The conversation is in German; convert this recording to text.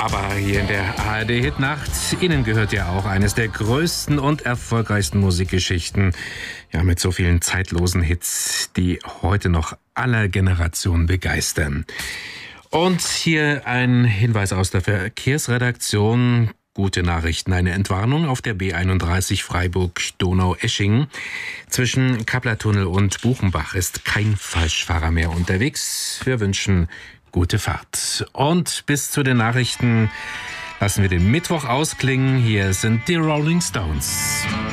Aber hier in der ARD-Hitnacht, Ihnen gehört ja auch eines der größten und erfolgreichsten Musikgeschichten. Ja, mit so vielen zeitlosen Hits, die heute noch aller Generationen begeistern. Und hier ein Hinweis aus der Verkehrsredaktion. Gute Nachrichten, eine Entwarnung auf der B31 Freiburg-Donau-Eschingen. Zwischen Kapplertunnel und Buchenbach ist kein Falschfahrer mehr unterwegs. Wir wünschen gute Fahrt. Und bis zu den Nachrichten lassen wir den Mittwoch ausklingen. Hier sind die Rolling Stones.